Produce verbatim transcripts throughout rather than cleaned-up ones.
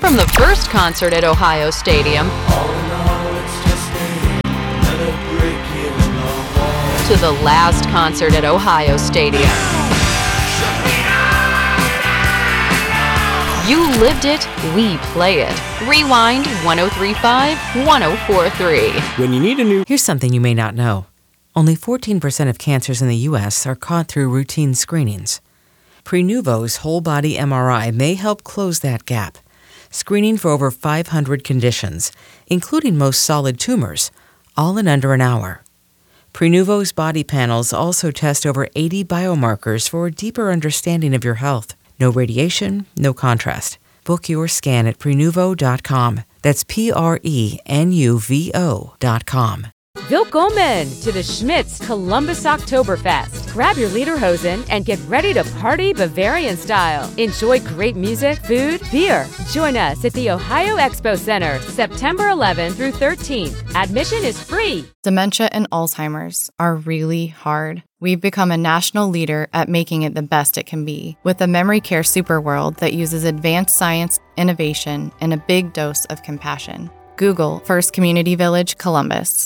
From the first concert at Ohio Stadium to the last concert at Ohio Stadium. You lived it, we play it. Rewind one oh three point five, one oh four point three. When you need a new... Here's something you may not know. Only fourteen percent of cancers in the U S are caught through routine screenings. Prenuvo's whole-body M R I may help close that gap, screening for over five hundred conditions, including most solid tumors, all in under an hour. Prenuvo's body panels also test over eighty biomarkers for a deeper understanding of your health. No radiation, no contrast. Book your scan at prenuvo dot com. That's P R E N U V O dot com. Willkommen to the Schmitz Columbus Oktoberfest. Grab your lederhosen and get ready to party Bavarian style. Enjoy great music, food, beer. Join us at the Ohio Expo Center, September eleventh through thirteenth. Admission is free. Dementia and Alzheimer's are really hard. We've become a national leader at making it the best it can be, with a memory care superworld that uses advanced science, innovation, and a big dose of compassion. Google First Community Village, Columbus.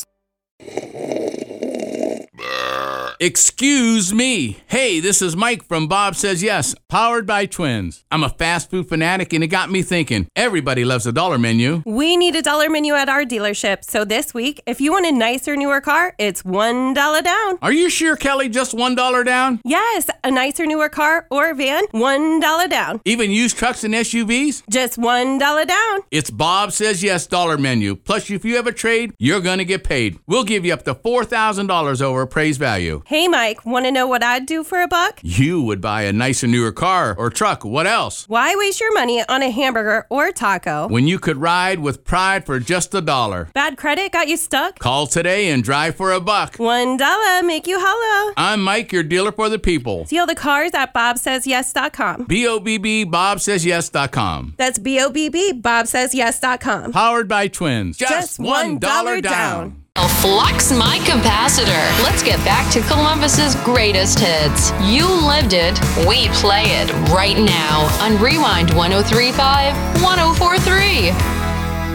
Excuse me. Hey, this is Mike from Bob Says Yes, powered by Twins. I'm a fast food fanatic, and it got me thinking. Everybody loves a dollar menu. We need a dollar menu at our dealership. So this week, if you want a nicer, newer car, it's one dollar down. Are you sure, Kelly? Just one dollar down? Yes, a nicer, newer car or van, one dollar down. Even used trucks and S U Vs? Just one dollar down. It's Bob Says Yes dollar menu. Plus, if you have a trade, you're going to get paid. We'll give you up to four thousand dollars over appraised value. Hey, Mike, want to know what I'd do for a buck? You would buy a nicer, newer car or truck. What else? Why waste your money on a hamburger or taco when you could ride with pride for just a dollar? Bad credit got you stuck? Call today and drive for a buck. One dollar, make you holla. I'm Mike, your dealer for the people. Deal the cars at bob says yes dot com. B O B B, bob says yes dot com. That's B O B B, bob says yes dot com. Powered by Twins. Just, Just one dollar down. down. Flux my capacitor. Let's get back to Columbus's greatest hits. You lived it, we play it right now on Rewind one oh three point five, one oh four point three.